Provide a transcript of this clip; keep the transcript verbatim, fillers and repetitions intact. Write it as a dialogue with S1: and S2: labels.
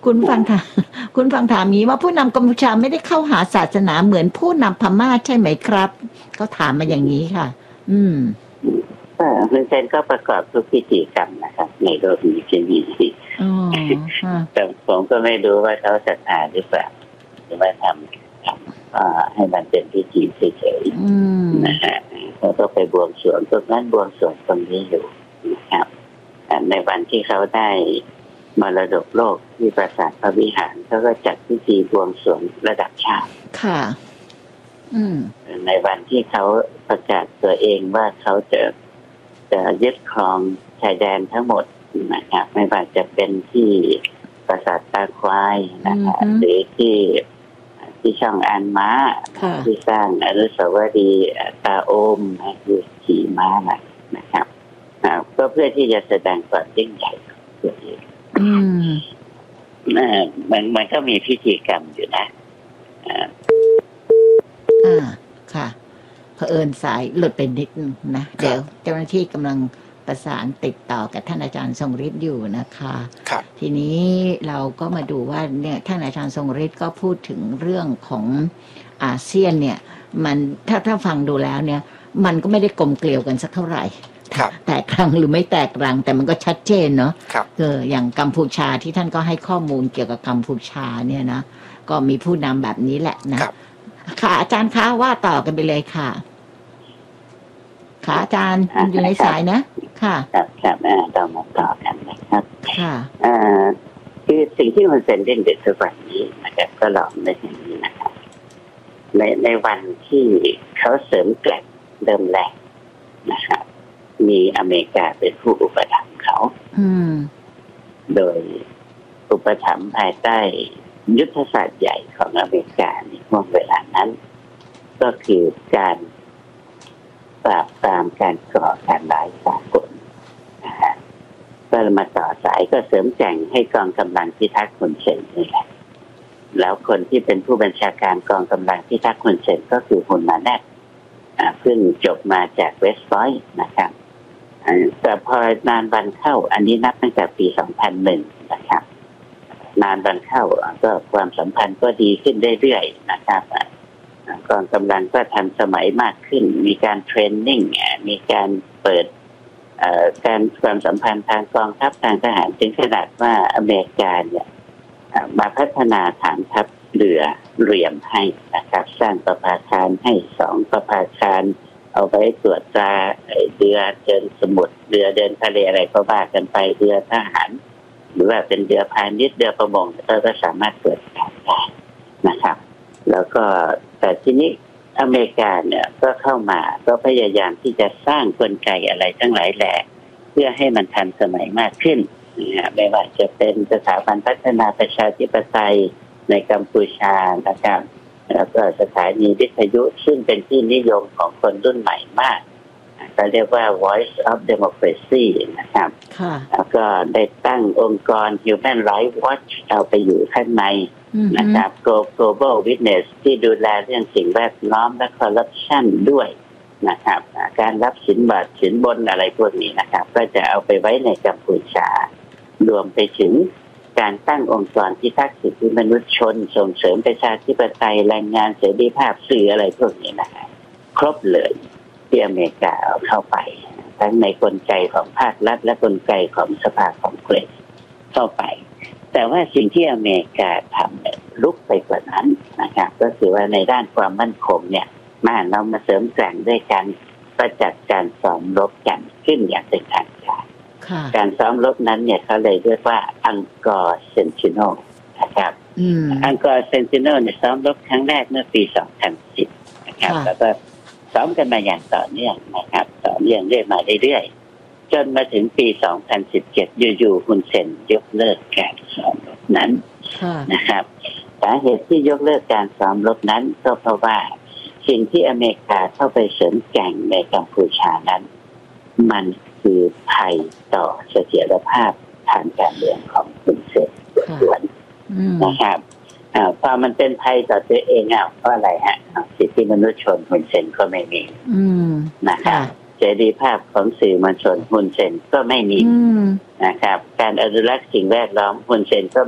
S1: คุณฟังถามคุณฟังถามนี้ว่าผู้นำกัมพูชาไม่ได้เข้าหาศาสนาเหมือนผู้นำพม่าใช่ไหมครับเขาถามมาอย่างนี้ค่ะอืม
S2: คุณเซนก็ประกอบทุกพิธีกรรมนะครับในโลกนี้จะมีแต่ผมก็ไม่รู้ว่าเขาศรัทธาหรือเปล่าหรือว่าทำให้มันเป็นพิธีเฉยๆนะฮะเขาก็ไปบวงสรวงตรงนั้นบวงสรวงตรงนี้อยู่นะครับในวันที่เขาได้มรดกโลกที่ปราสาทพระวิหารเขาก็จัดพิธีบวงสรวงระดับชาติ
S1: ค่ะอืม
S2: ในวันที่เขาประกาศตัวเองว่าเขาจะจะยึดครองชายแดนทั้งหมดนะครับไม่ว่าจะเป็นที่ปราสาทตาควายนะครับหรือที่ที่ช่องอันม้าที่สร้างอนุสาวรีย์ตาโอมนะคือขี่ม้านะครับก็เพื่อที่จะแสดงความยิ่งใหญ่ของตัวเองมันมันก็มีพิธีกรรมอยู่นะ
S1: อ่าค่ะเผอิญสายหลุดไปนิดนึงนะเดี๋ยวเจ้าหน้าที่กำลังประสานติดต่อกับท่านอาจารย์ทรงฤทธิ์อยู่นะคะทีนี้เราก็มาดูว่าเนี่ยท่านอาจารย์ทรงฤทธิ์ก็พูดถึงเรื่องของอาเซียนเนี่ยมันถ้าถ้าฟังดูแล้วเนี่ยมันก็ไม่ได้กลมเกลียวกันสักเท่าไหร่แตกรังหรือไม่แตกรังแต่มันก็ชัดเจนเนาะคืออย่างกัมพูชาที่ท่านก็ให้ข้อมูลเกี่ยวกับกัมพูชาเนี่ยนะก็มีผู้นำแบบนี้แหละนะค่ะอาจารย์คะว่าต่อกันไปเลยค่ะค่ะอาจารย์อยู่ในสายนะค่ะ
S2: ครับครับเรามาต่อกันนะครับ
S1: ค่ะ
S2: อ่าคือสิ่งที่มันเป็นเรื่องเด็ดทุกวันนี้นะครับก็ลองในอย่างนี้นะครับในในวันที่เขาเสริมแกร่งเดิมแรกนะครับมีอเมริกาเป็นผู้อุปถัมภ์เขาโดยอุปถัมภ์ภายใต้ยุทธศาสตร์ใหญ่ของอเมริกาในช่วงเวลานั้นก็คือการปราบปรามการก่อการร้ายสากลนะฮะก็มาต่อสายก็เสริมแจ่งให้กองกำลังพิทักษ์ฮุนเซนนี่แหละแล้วคนที่เป็นผู้บัญชาการกองกำลังพิทักษ์ฮุนเซนก็คือฮุนมาแนตเพิ่งจบมาจากเวสต์พอยต์นะครับแต่พอนานวันเข้าอันนี้นับตั้งแต่ปีสองพันหนึ่งนะครับนานวันเข้าก็ความสัมพันธ์ก็ดีขึ้นเรื่อยๆนะครับกองกำลังก็ทันสมัยมากขึ้นมีการเทรนนิ่งมีการเปิดการความสัมพันธ์ทางกองทัพทางทหารถึงขนาดว่าอเมริกาเนี่ยมาพัฒนาฐานทัพเรือเรียมให้นะครับสร้างประภาคารให้สองประภาคารเอาไว้ตรวจตราเรือเดินสมุทรเรือเดินทะเลอะไรก็ว่ากันไปเรือทหารหรือว่าเป็นเรือพาณิชย์เรือประมงก็สามารถตรวจการได้นะครับแล้วก็แต่ทีนี้อเมริกาเนี่ยก็เข้ามาก็พยายามที่จะสร้างกลไกอะไรทั้งหลายแหล่เพื่อให้มันทันสมัยมากขึ้นนะไม่ว่าจะเป็นสถาบันพัฒนาประชาธิปไตยในกัมพูชานะครับแล้วก็สถานีวิทยุซึ่งเป็นที่นิยมของคนรุ่นใหม่มากก็เรียกว่า Voice of Democracy นะครับแล้วก็ได้ตั้งองค์กร Human Rights Watch เอาไปอยู่ข้างในนะครับ Global Witness ที่ดูแลเรื่องสิ่งแวดล้อมและ Corruption ด้วยนะครับการรับสินบาทสินบนอะไรพวกนี้นะครับก็จะเอาไปไว้ในกัมพูชารวมไปถึงการตั้งองค์กรพิทักษ์สิทธิมนุษยชนส่งเสริมประชาธิปไตยแรงงานเสรีภาพสื่ออะไรพวกนี้นะครับครบเลยที่อเมริกาเอาเข้าไปทั้งในกลไกของภาครัฐและกลไกของสภาคองเกรสเข้าไปแต่ว่าสิ่งที่อเมริกาทำเนี่ยลุกไปกว่านั้นนะครับก็คือว่าในด้านความมั่นคงเนี่ยมาเรามาเสริมแกร่งด้วยการประจัดการซ้อมรบกันขึ้นอย่างเป็นทางการการซ้อมรบนั้นเนี่ยเขาเลยเรียกว่าอังกอร์เซนติโนนะครับอังกอร์เซนติโนเนี่ยซ้อมรบครั้งแรกเมื่อปีสองพันสิบนะครับแล้วก็ซ้อมกันมาอย่างต่อเนื่องนะครับต่อเนื่องเรื่อยมาเรื่อยๆจนมาถึงปีสองพันสิบเจ็ดอยู่ๆฮุนเซนยกเลิกการซ้อมรบนั้นนะครับสาเหตุที่ยกเลิกการซ้อมรบนั้นก็เพราะว่าสิ่งที่อเมริกาเข้าไปเสริมแกร่งในกัมพูชานั้นมันคือภัยต่อเสถียรภาพทางการเมืองของฮุนเซนส่วนนะครับพอมันเป็นภัยต่อตัวเองอ่ะเพราะอะไรฮะสิทธิมนุษยชนฮุนเซนก็ไม่มีนะครับเสรีภาพของสื่อมวลชนฮุนเซนก็ไม่มีนะครับการอนุรักษ์สิ่งแวดล้อมฮุนเซนก็